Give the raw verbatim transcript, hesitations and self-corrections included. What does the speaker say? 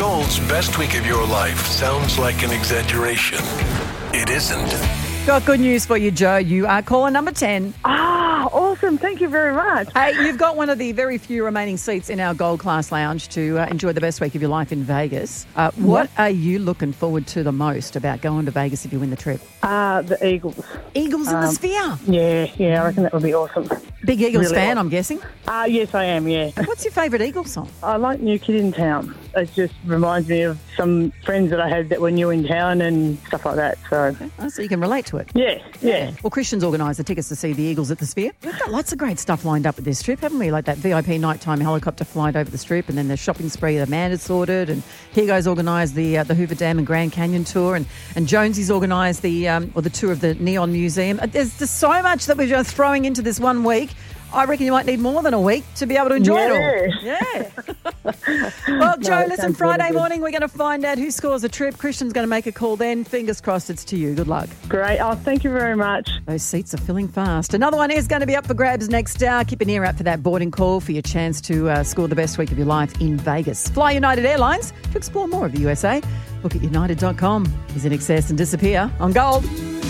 Gold's best week of your life sounds like an exaggeration. It isn't. Got good news for you, Joe. You are caller number ten. Ah, awesome. Thank you very much. Hey, you've got one of the very few remaining seats in our Gold Class Lounge to uh, enjoy the best week of your life in Vegas. Uh, what Yep. are you looking forward to the most about going to Vegas if you win the trip? Uh, the Eagles. Eagles in the Um, Sphere. Yeah, yeah, I reckon that would be awesome. Big Eagles really fan, awesome. I'm guessing. Ah, yes, I am, yeah. What's your favourite Eagles song? I like New Kid in Town. It just reminds me of some friends that I had that were new in town and stuff like that. So, Oh, so you can relate to it. yeah, yeah. Well, Christian's organised the tickets to see the Eagles at the Sphere. We've got lots of great stuff lined up with this trip, haven't we? Like that V I P nighttime helicopter flight over the Strip, and then the shopping spree that Amanda's sorted, and Higo's organised the uh, the Hoover Dam and Grand Canyon tour, and, and Jonesy's organised the um, or the tour of the Neon Museum. Uh, There's just so much that we're just throwing into this one week. I reckon you might need more than a week to be able to enjoy it all. Yeah. Well, Joe, it listen, sounds Friday really good. morning we're going to find out who scores the trip. Christian's going to make a call then. Fingers crossed it's to you. Good luck. Great. Oh, thank you very much. Those seats are filling fast. Another one is going to be up for grabs next hour. Keep an ear out for that boarding call for your chance to uh, score the best week of your life in Vegas. Fly United Airlines to explore more of the U S A. Look at united dot com. Is in excess and disappear on Gold.